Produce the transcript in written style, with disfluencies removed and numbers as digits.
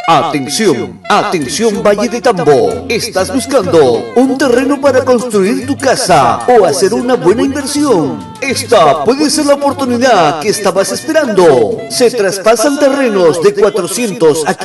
Atención, atención Valle de Tambo. ¿Estás buscando un terreno para construir tu casa o hacer una buena inversión? Esta puede ser la oportunidad que estabas esperando. Se traspasan terrenos de 400 a